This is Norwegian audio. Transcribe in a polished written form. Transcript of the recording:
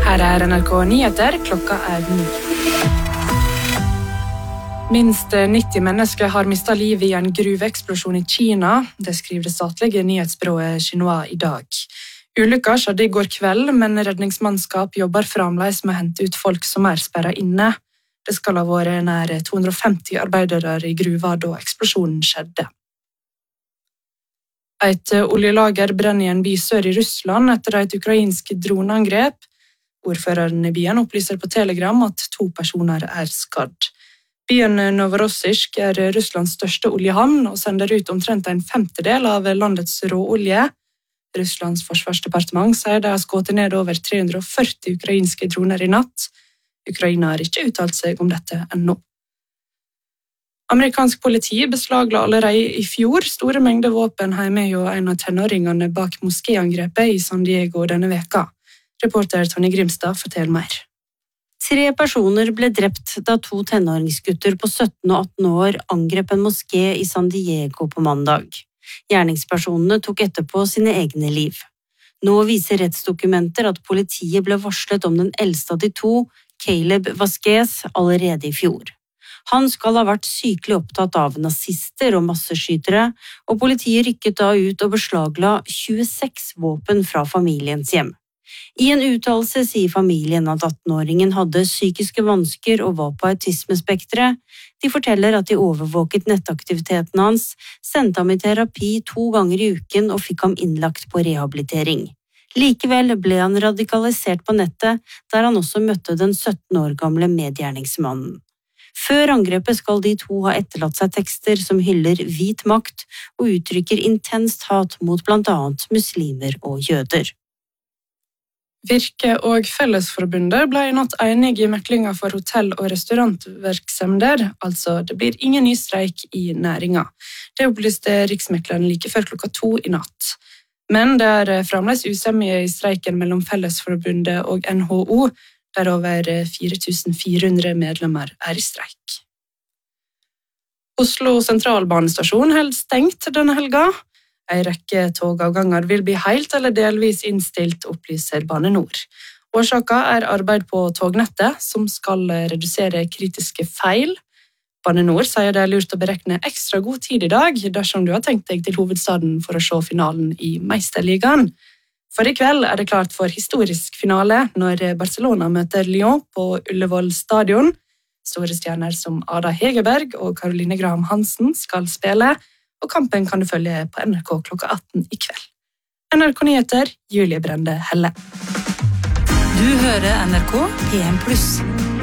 Her NRK Nyheter, klokka 9. Minst 90 mennesker har mistet livet i en gruveeksplosjon i Kina, det skriver det statlige nyhetsbyrået Xinhua i dag. Ulykka skjedde i går kveld, men redningsmannskap jobber fremdeles med å hente ut folk som sperret inne. Det skal ha vært nær 250 arbeidere i gruva da eksplosjonen skjedde. Et oljelager brenner i en by sør i Russland etter et ukrainsk droneangrep. Ordføreren i byen opplyser på Telegram at 2 personer skadd. Byen Novorossiysk Russlands største oljehavn og sender ut omtrent 1/5 av landets råolje. Russlands forsvarsdepartement sier de har skutt ned over 340 ukrainske droner i natt. Ukraina har ikke uttalt seg om dette ennå. Amerikansk politi beslagla allerede i fjor store mengder våpen hjemme hos en av tenåringene bak moskéangrepet i San Diego denne veka. Reporter Tonje Grimstad forteller mer. 3 personer ble drept da 2 tenåringsgutter på 17 og 18 år angrep en moské i San Diego på mandag. Gjerningspersonene tok etterpå sine egne liv. Nå viser rettsdokumenter at politiet ble varslet om den eldste av de 2, Caleb Vasquez, allerede i fjor. Han skal ha vært sykelig opptatt av nazister og masseskytere, og politiet rykket da ut og beslagla 26 våpen fra familiens hjem. I en uttalelse sier familien at 18-åringen hadde psykiske vansker og var på autismespekteret. De forteller at de overvåket nettaktiviteten hans, sendte ham i terapi 2 ganger i uken og fikk ham innlagt på rehabilitering. Likevel ble han radikalisert på nettet, der han også møtte den 17 år gamle medgjerningsmannen. Før angrepet skal de 2 ha etterlatt seg tekster som hyller hvit makt og uttrykker intenst hat mot blant annet muslimer og jøder. Virke og Fellesforbundet ble i natt enige i meklinga for hotell- og restaurantvirksomheter, altså det blir ingen ny streik i næringa. Det opplyste riksmekleren like før klokka 2 i natt. Men det fremdeles usemje i streiken mellom Fellesforbundet og NHO, der over 4400 medlemmer i streik. Oslo sentralbanestasjon holder stengt denne helga. En rekke togavganger vil bli helt eller delvis innstilt, opplyser Bane NOR. Årsaken arbeid på tognettet, som skal redusere kritiske feil. Bane NOR sier det lurt å berekne ekstra god tid i dag, dersom du har tenkt deg til hovedstaden for å se finalen i Meisterligaen. For i kveld det klart for historisk finale når Barcelona møter Lyon på Ullevål stadion. Store stjerner som Ada Hegerberg og Caroline Graham Hansen skal spille, og kampen kan du følge på NRK klokka 18 i kveld. NRK Nyheter, Julie Brende Helle. Du hører NRK PM+.